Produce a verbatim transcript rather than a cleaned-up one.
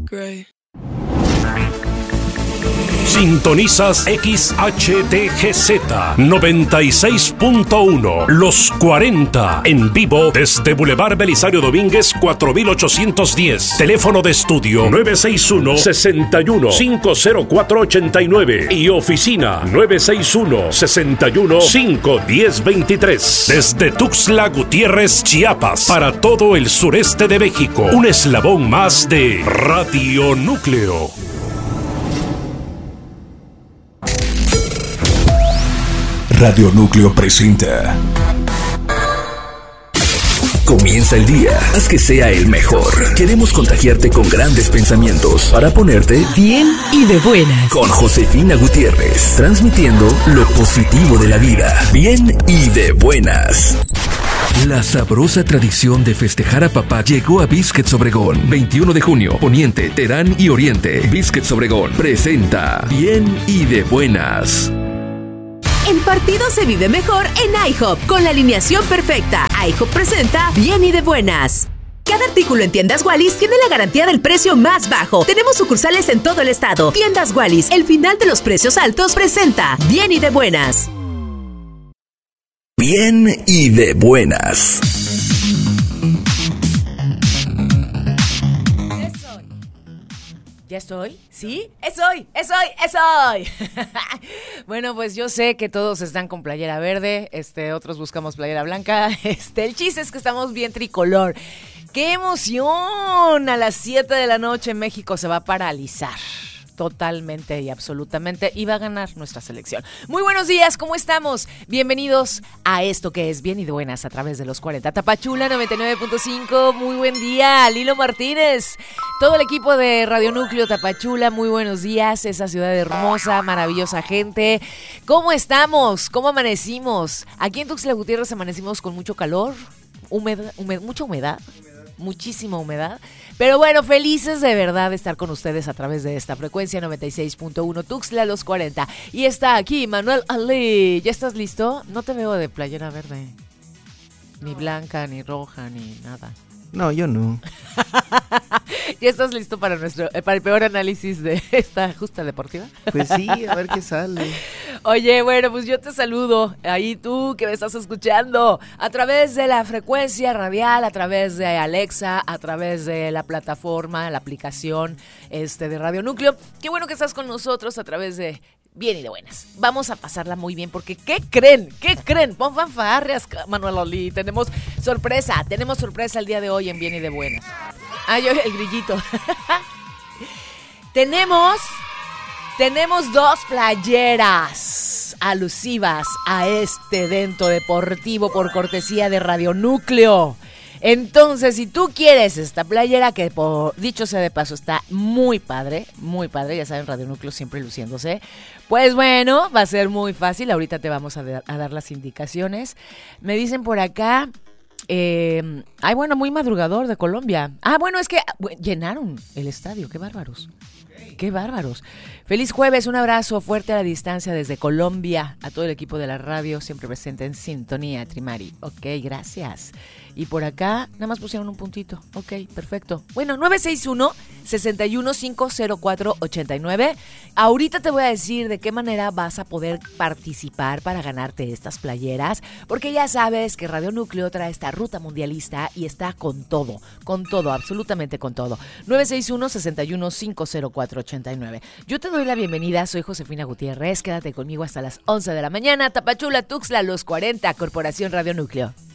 gray. Sintonizas X H T G Z noventa y seis punto uno, Los cuarenta, en vivo desde Boulevard Belisario Domínguez cuatro mil ochocientos diez. Teléfono de estudio nueve seis uno, seis uno, cinco cero cuatro ocho nueve y oficina nueve seis uno, seis uno, cinco uno cero dos tres. Desde Tuxtla Gutiérrez, Chiapas, para todo el sureste de México, un eslabón más de Radio Núcleo. Radio Núcleo presenta. Comienza el día, haz que sea el mejor. Queremos contagiarte con grandes pensamientos para ponerte bien y de buenas. Con Josefina Gutiérrez, transmitiendo lo positivo de la vida. Bien y de buenas. La sabrosa tradición de festejar a papá llegó a Biscuits Obregón. veintiuno de junio, Poniente, Terán y Oriente. Biscuits Obregón presenta Bien y de buenas. El partido se vive mejor en IHOP con la alineación perfecta. IHOP presenta Bien y de buenas. Cada artículo en Tiendas Wallis tiene la garantía del precio más bajo. Tenemos sucursales en todo el estado. Tiendas Wallis, el final de los precios altos, presenta Bien y de buenas. Bien y de buenas. ¿Ya estoy? ¿Sí? ¡Es hoy! ¡Es hoy! ¡Es hoy! Bueno, pues yo sé que todos están con playera verde, este, otros buscamos playera blanca. Este, el chiste es que estamos bien tricolor. ¡Qué emoción! A las siete de la noche México se va a paralizar. Totalmente y absolutamente, y va a ganar nuestra selección. Muy buenos días, ¿cómo estamos? Bienvenidos a esto que es Bien y de Buenas a través de los cuarenta. Tapachula noventa y nueve punto cinco, muy buen día. Lilo Martínez, todo el equipo de Radio Núcleo Tapachula, muy buenos días. Esa ciudad hermosa, maravillosa gente. ¿Cómo estamos? ¿Cómo amanecimos? Aquí en Tuxtla Gutiérrez amanecimos con mucho calor, humedad, humed, mucha humedad, muchísima humedad. Pero bueno, felices de verdad de estar con ustedes a través de esta frecuencia noventa y seis punto uno Tuxtla Los cuarenta. Y está aquí Manuel Ali. ¿Ya estás listo? No te veo de playera verde. Ni blanca, ni roja, ni nada. No, yo no. ¿Ya estás listo para nuestro para el peor análisis de esta justa deportiva? Pues sí, a ver qué sale. Oye, bueno, pues yo te saludo, ahí tú que me estás escuchando, a través de la frecuencia radial, a través de Alexa, a través de la plataforma, la aplicación este de Radio Núcleo. Qué bueno que estás con nosotros a través de Bien y de Buenas. Vamos a pasarla muy bien porque ¿qué creen? ¿Qué creen? Pon fanfarrias, Manuel Oli. Tenemos sorpresa, tenemos sorpresa el día de hoy en Bien y de Buenas. Ah, yo el grillito. tenemos, tenemos dos playeras alusivas a este evento deportivo por cortesía de Radio Núcleo. Entonces, si tú quieres esta playera, que por dicho sea de paso está muy padre, muy padre, ya saben, Radio Núcleo siempre luciéndose, pues bueno, va a ser muy fácil, ahorita te vamos a, de, a dar las indicaciones. Me dicen por acá, eh, ay bueno, muy madrugador de Colombia. Ah, bueno, es que bueno, llenaron el estadio, qué bárbaros. ¡Qué bárbaros! Feliz jueves, un abrazo fuerte a la distancia desde Colombia, a todo el equipo de la radio, siempre presente en sintonía, Trimari. Ok, gracias. Y por acá, nada más pusieron un puntito. Ok, perfecto. Bueno, nueve seis uno, seis uno, cinco cero cuatro ocho nueve. Ahorita te voy a decir de qué manera vas a poder participar para ganarte estas playeras, porque ya sabes que Radio Núcleo trae esta ruta mundialista y está con todo, con todo, absolutamente con todo. nueve seis uno, seis uno, cinco cero cuatro ocho nueve. Yo te doy la bienvenida, soy Josefina Gutiérrez, quédate conmigo hasta las once de la mañana. Tapachula, Tuxtla, Los cuarenta, Corporación Radio Núcleo.